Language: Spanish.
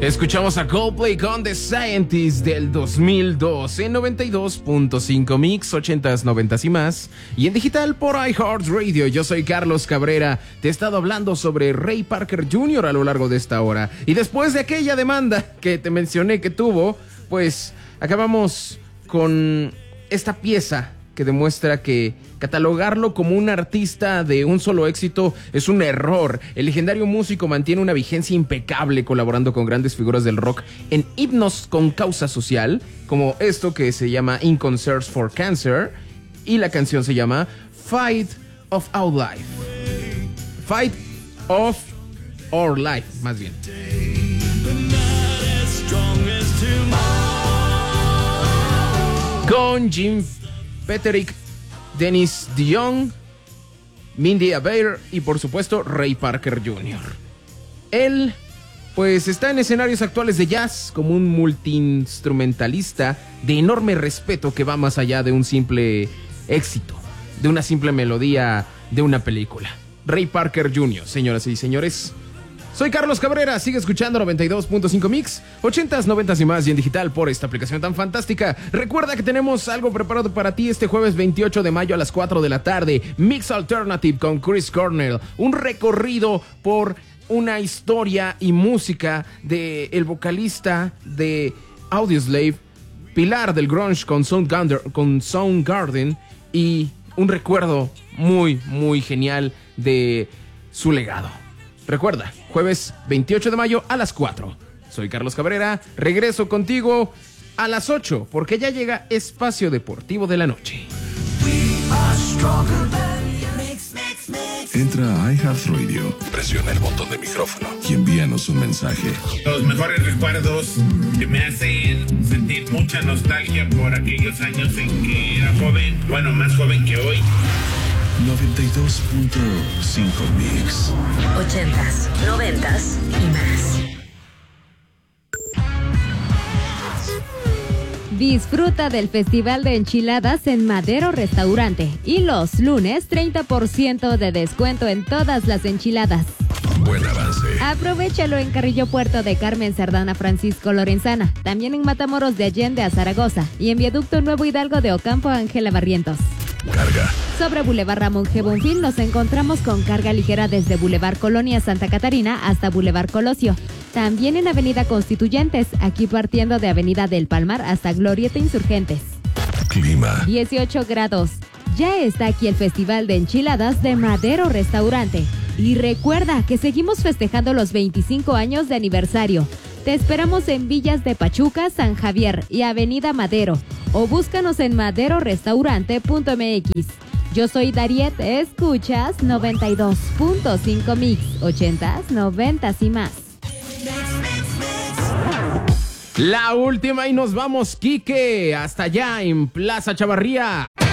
Escuchamos a Coldplay con The Scientist del 2002 en 92.5 Mix, 80s, 90s y más. Y en digital por iHeartRadio. Yo soy Carlos Cabrera. Te he estado hablando sobre Ray Parker Jr. a lo largo de esta hora. Y después de aquella demanda que te mencioné que tuvo, pues acabamos con esta pieza que demuestra que catalogarlo como un artista de un solo éxito es un error. El legendario músico mantiene una vigencia impecable colaborando con grandes figuras del rock en himnos con causa social, como esto que se llama In Concerts for Cancer, y la canción se llama Fight of Our Life. Fight of Our Life, más bien. Con Jim Peterick, Dennis DeYoung, Mindy Abair y por supuesto Ray Parker Jr. Él pues está en escenarios actuales de jazz como un multiinstrumentalista de enorme respeto que va más allá de un simple éxito, de una simple melodía de una película. Ray Parker Jr., señoras y señores. Soy Carlos Cabrera, sigue escuchando 92.5 Mix, 80s, 90s y más y en digital por esta aplicación tan fantástica. Recuerda que tenemos algo preparado para ti este jueves 28 de mayo a las 4 de la tarde. Mix Alternative con Chris Cornell, un recorrido por una historia y música de el vocalista de Audioslave, pilar del grunge con Soundgarden y un recuerdo muy, muy genial de su legado. Recuerda, jueves 28 de mayo a las 4. Soy Carlos Cabrera, regreso contigo a las 8 porque ya llega Espacio Deportivo de la Noche. Entra a iHeartRadio, presiona el botón de micrófono y envíanos un mensaje. Los mejores recuerdos que me hacen sentir mucha nostalgia por aquellos años en que era joven, bueno, más joven que hoy. 92.5 Mix. 80s, 90s y más. Disfruta del Festival de Enchiladas en Madero Restaurante. Y los lunes, 30% de descuento en todas las enchiladas. Buen avance. Aprovechalo en Carrillo Puerto de Carmen Sardana Francisco Lorenzana. También en Matamoros de Allende a Zaragoza. Y en Viaducto Nuevo Hidalgo de Ocampo a Ángela Barrientos. Carga. Sobre Boulevard Ramón G. Bonfil nos encontramos con carga ligera desde Boulevard Colonia Santa Catarina hasta Boulevard Colosio. También en Avenida Constituyentes, aquí partiendo de Avenida del Palmar hasta Glorieta Insurgentes. Clima. 18 grados. Ya está aquí el Festival de Enchiladas de Madero Restaurante. Y recuerda que seguimos festejando los 25 años de aniversario. Te esperamos en Villas de Pachuca, San Javier y Avenida Madero. O búscanos en maderorestaurante.mx. Yo soy Dariet, escuchas 92.5 Mix, 80s, 90s y más. La última y nos vamos, Quique, hasta allá en Plaza Chavarría.